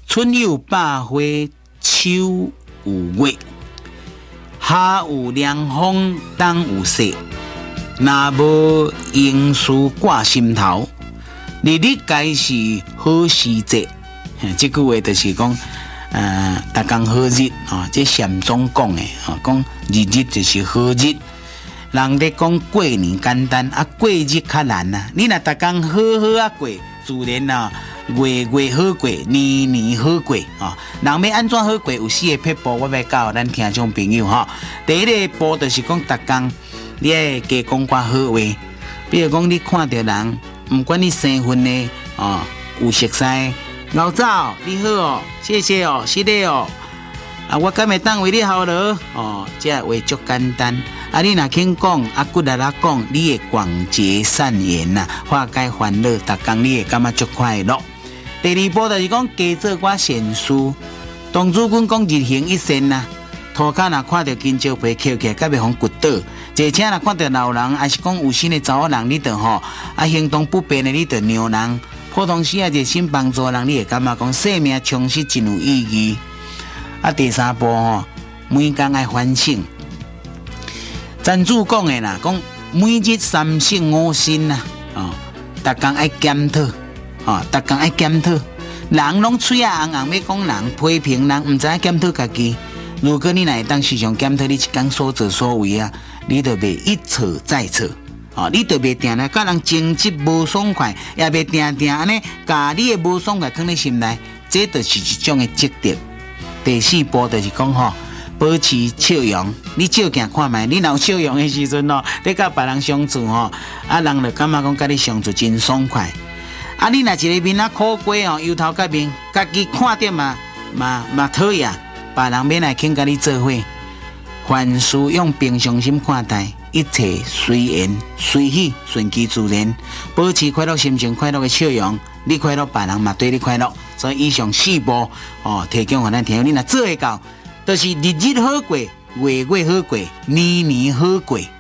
春有百花，秋有月，夏有凉风，冬有雪。若无应事挂心头，日日该是好时节。这句话就是讲，逐工好日啊，这禅宗讲的啊，讲日日就是好日。人咧讲过年简单，过日较难啊。你若逐工好好过，自然啊，月月好过，年年好过啊。人要安怎好过？有4个撇步，我要教咱听众朋友哈。第一个步就是讲，逐工你要加讲寡好话，比如讲你看到人，不管你身份呢，有熟悉，老早你好哦，谢谢哦，是的哦，我敢会当为你好了哦，这话足简单。你若肯讲，骨力啦讲，你会广结善缘呐，化解烦恼，逐工你会感觉足快乐。第二步就是讲，加做寡善事。童子军讲日行一善呐。涂骹若看到金蕉皮翘起，甲袂互骨倒；坐车若看到老人，还是讲有心的查某人，你着行动不便的，你着让人。普通时热心帮助人，你会感觉讲生命充实真有意义。第三步每工爱反省。禅主讲的啦，讲每日3省5身呐，逐工爱检讨，逐工爱检讨。人拢嘴红红要讲人批评人，毋知影检讨家己。如果你会当时常检讨你一工所作所为啊，你就袂一错再错，你就袂定甲人争执无爽快，也袂定安尼甲你的无爽快放在心内，这就是一种的积德。第四步就是讲保持笑容，你照镜看卖，你若有笑容的时阵你甲别人相处人就感觉讲甲你相处真爽快。你若一个面苦瓜由头到面，家己看着嘛讨厌。别人免来肯甲你做伙，凡事用平常心看待，一切随缘随喜，顺其自然，保持快乐心情，快乐的笑容，你快乐，别人嘛对你快乐。所以以上4步提供给咱听，你若做会到，就是日日好过，月月好过，年年好过。